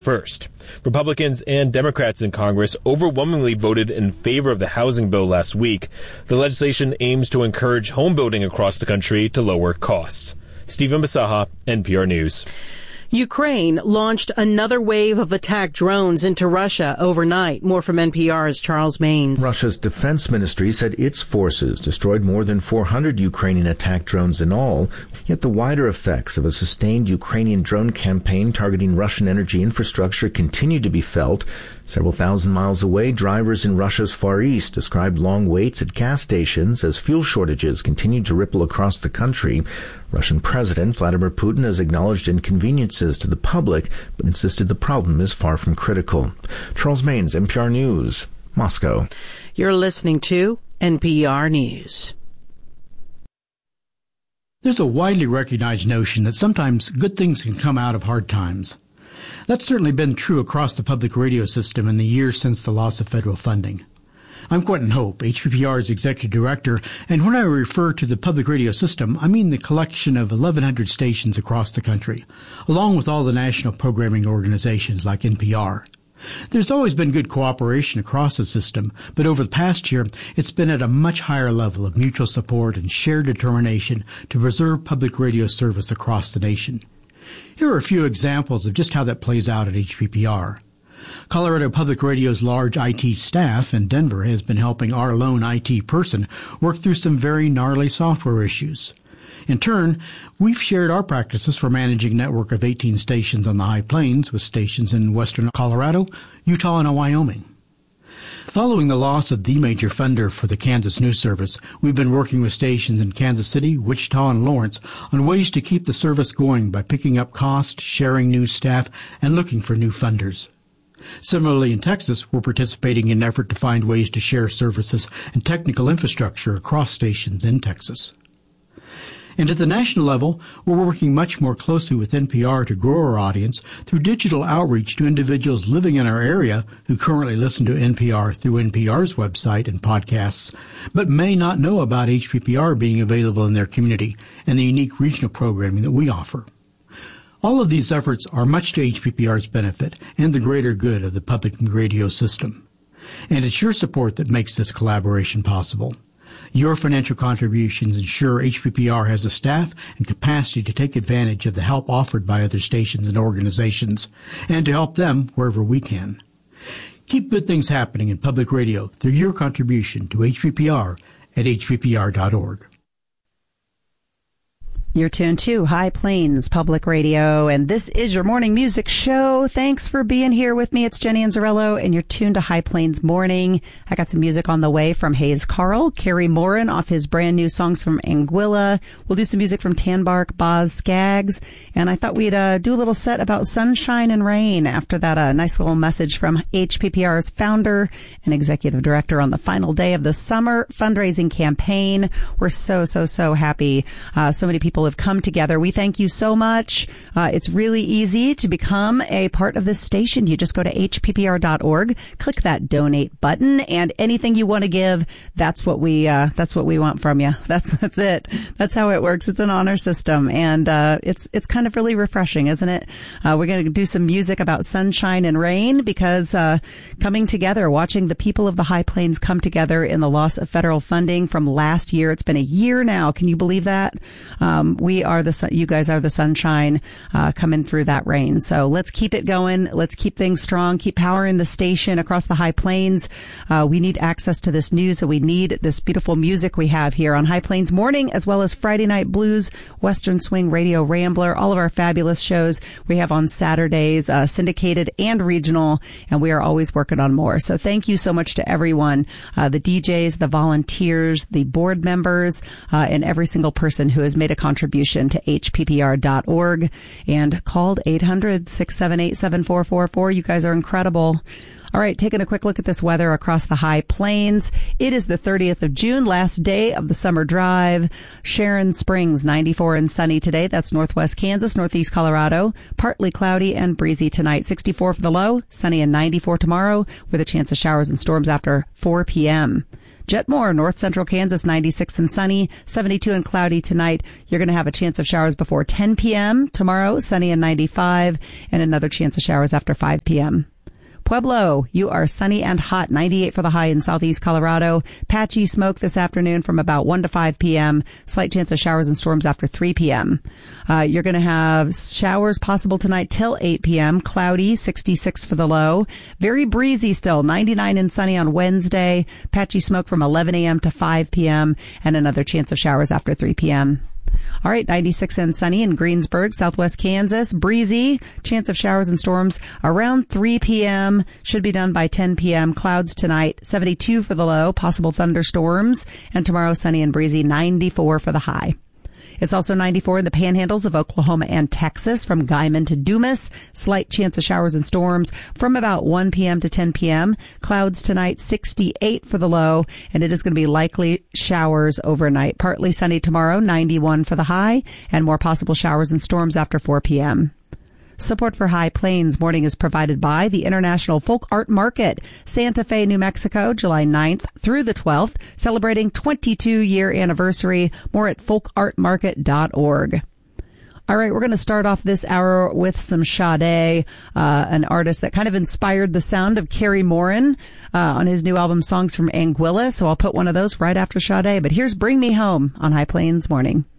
First, Republicans and Democrats in Congress overwhelmingly voted in favor of the housing bill last week. The legislation aims to encourage home building across the country to lower costs. Stephen Basaha, NPR News. Ukraine launched another wave of attack drones into Russia overnight. More from NPR's Charles Maines. Russia's defense ministry said its forces destroyed more than 400 Ukrainian attack drones in all. Yet the wider effects of a sustained Ukrainian drone campaign targeting Russian energy infrastructure continue to be felt. Several thousand miles away, drivers in Russia's Far East described long waits at gas stations as fuel shortages continue to ripple across the country. Russian President Vladimir Putin has acknowledged inconveniences to the public, but insisted the problem is far from critical. Charles Maines, NPR News, Moscow. You're listening to NPR News. There's a widely recognized notion that sometimes good things can come out of hard times. That's certainly been true across the public radio system in the years since the loss of federal funding. I'm Quentin Hope, HPPR's executive director, and when I refer to the public radio system, I mean the collection of 1,100 stations across the country, along with all the national programming organizations like NPR. There's always been good cooperation across the system, but over the past year, it's been at a much higher level of mutual support and shared determination to preserve public radio service across the nation. Here are a few examples of just how that plays out at HPPR. Colorado Public Radio's large IT staff in Denver has been helping our lone IT person work through some very gnarly software issues. In turn, we've shared our practices for managing a network of 18 stations on the High Plains with stations in western Colorado, Utah, and Wyoming. Following the loss of the major funder for the Kansas News Service, we've been working with stations in Kansas City, Wichita, and Lawrence on ways to keep the service going by picking up cost, sharing news staff, and looking for new funders. Similarly, in Texas, we're participating in an effort to find ways to share services and technical infrastructure across stations in Texas. And at the national level, we're working much more closely with NPR to grow our audience through digital outreach to individuals living in our area who currently listen to NPR through NPR's website and podcasts, but may not know about HPPR being available in their community and the unique regional programming that we offer. All of these efforts are much to HPPR's benefit and the greater good of the public radio system. And it's your support that makes this collaboration possible. Your financial contributions ensure HPPR has the staff and capacity to take advantage of the help offered by other stations and organizations, and to help them wherever we can. Keep good things happening in public radio through your contribution to HPPR at hppr.org. You're tuned to High Plains Public Radio, and this is your morning music show. Thanks for being here with me. It's Jenny Anzarello, and you're tuned to High Plains Morning. I got some music on the way from Hayes Carl, Kerry Morin off his brand new Songs from Anguilla. We'll do some music from Tanbark, Boz Skaggs, and I thought we'd do a little set about sunshine and rain after that nice little message from HPPR's founder and executive director on the final day of the summer fundraising campaign. We're so happy. So many people have come together. We thank you so much. It's really easy to become a part of this station. You just go to hppr.org, click that donate button, and anything you want to give, that's what we want from you. That's it. That's how it works. It's an honor system, and it's kind of really refreshing, isn't it? We're going to do some music about sunshine and rain because coming together, watching the people of the High Plains come together in the loss of federal funding from last year. It's been a year now. Can you believe that? You guys are the sunshine coming through that rain. So let's keep it going. Let's keep things strong. Keep powering the station across the High Plains. We need access to this news, and we need this beautiful music we have here on High Plains Morning, as well as Friday Night Blues, Western Swing Radio Rambler, all of our fabulous shows we have on Saturdays, syndicated and regional, and we are always working on more. So thank you so much to everyone, the DJs, the volunteers, the board members, and every single person who has made a contribution to hppr.org and called 800-678-7444. You guys are incredible. All right, taking a quick look at this weather across the High Plains. It is the 30th of June, last day of the summer drive. Sharon Springs, 94 and sunny today. That's northwest Kansas, northeast Colorado. Partly cloudy and breezy tonight. 64 for the low, sunny and 94 tomorrow with a chance of showers and storms after 4 p.m. Jetmore, north central Kansas, 96 and sunny, 72 and cloudy tonight. You're going to have a chance of showers before 10 p.m. Tomorrow, sunny and 95, and another chance of showers after 5 p.m. Pueblo, you are sunny and hot, 98 for the high in southeast Colorado. Patchy smoke this afternoon from about 1 to 5 p.m. Slight chance of showers and storms after 3 p.m. You're going to have showers possible tonight till 8 p.m. Cloudy, 66 for the low. Very breezy still, 99 and sunny on Wednesday. Patchy smoke from 11 a.m. to 5 p.m. and another chance of showers after 3 p.m. All right, 96 and sunny in Greensburg, southwest Kansas. Breezy, chance of showers and storms around 3 p.m. Should be done by 10 p.m. Clouds tonight, 72 for the low, possible thunderstorms. And tomorrow, sunny and breezy, 94 for the high. It's also 94 in the panhandles of Oklahoma and Texas from Guyman to Dumas. Slight chance of showers and storms from about 1 p.m. to 10 p.m. Clouds tonight, 68 for the low, and it is going to be likely showers overnight. Partly sunny tomorrow, 91 for the high, and more possible showers and storms after 4 p.m. Support for High Plains Morning is provided by the International Folk Art Market, Santa Fe, New Mexico, July 9th through the 12th, celebrating 22-year anniversary. More at folkartmarket.org. All right, we're going to start off this hour with some Sade, an artist that kind of inspired the sound of Kerry Morin on his new album, Songs from Anguilla. So I'll put one of those right after Sade. But here's Bring Me Home on High Plains Morning.